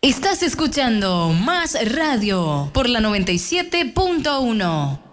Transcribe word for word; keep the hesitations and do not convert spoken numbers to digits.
Estás escuchando Más Radio por la noventa y siete punto uno.